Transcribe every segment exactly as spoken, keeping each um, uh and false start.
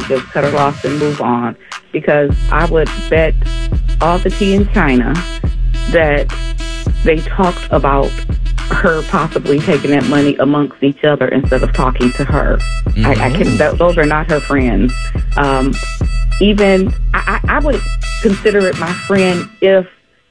should just cut her loss and move on. Because I would bet all the tea in China that they talked about her possibly taking that money amongst each other instead of talking to her. Mm-hmm. I, I can. Th- those are not her friends. Um, even I, I would consider it my friend if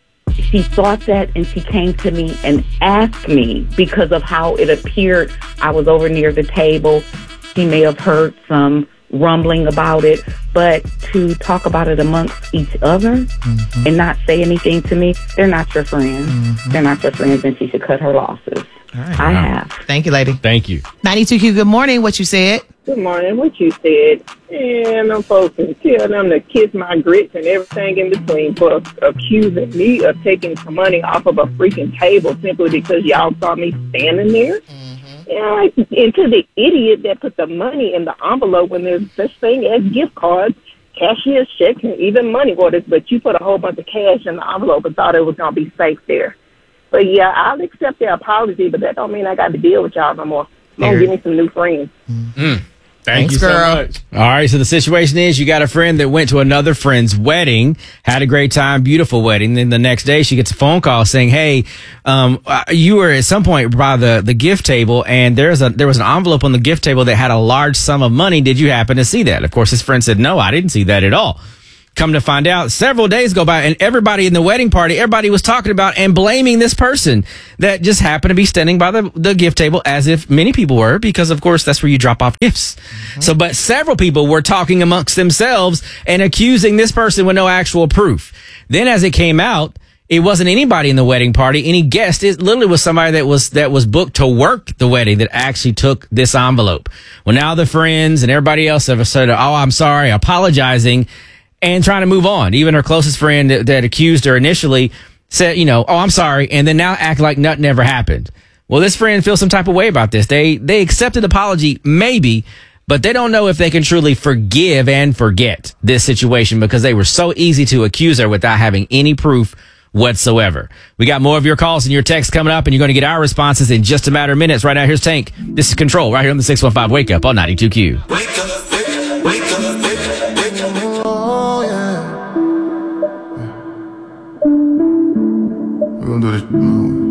she thought that and she came to me and asked me because of how it appeared. I was over near the table. She may have heard some rumbling about it, but to talk about it amongst each other mm-hmm. and not say anything to me, they're not your friends. Mm-hmm. They're not your friends, and she should cut her losses. All right. I Wow. have. Thank you, lady. Thank you. ninety-two Q, good morning. What you said? Good morning. What you said. And I'm supposed to tell them to kiss my grits and everything in between for accusing me of taking some money off of a freaking table simply because y'all saw me standing there. Mm-hmm. And, and to the idiot that put the money in the envelope when there's such thing as gift cards, cashier's checks, and even money orders, but you put a whole bunch of cash in the envelope and thought it was going to be safe there. But yeah, I'll accept their apology, but that don't mean I got to deal with y'all no more. Don't give me some new friends. Mm. Thanks, Thank you girl. so much. All right, so the situation is you got a friend that went to another friend's wedding, had a great time, beautiful wedding. Then the next day she gets a phone call saying, hey, um, you were at some point by the, the gift table and there's a there was an envelope on the gift table that had a large sum of money. Did you happen to see that? Of course, his friend said, no, I didn't see that at all. Come to find out, several days go by and everybody in the wedding party, everybody was talking about and blaming this person that just happened to be standing by the, the gift table, as if many people were, because of course that's where you drop off gifts. Mm-hmm. So, but several people were talking amongst themselves and accusing this person with no actual proof. Then as it came out, it wasn't anybody in the wedding party, any guest. It literally was somebody that was that was booked to work the wedding that actually took this envelope. Well, now the friends and everybody else have said, oh, I'm sorry, apologizing, and trying to move on. Even her closest friend that, that accused her initially said, you know, oh, I'm sorry, and then now act like nothing ever happened. Well, this friend feels some type of way about this. They they accepted apology, maybe, but they don't know if they can truly forgive and forget this situation because they were so easy to accuse her without having any proof whatsoever. We got more of your calls and your texts coming up, and you're going to get our responses in just a matter of minutes. Right now, here's Tank. This is Control right here on the six one five Wake Up on ninety-two Q. Wake up, wake up, wake up, wake up, wake up. Oh, yeah. We're gonna do this.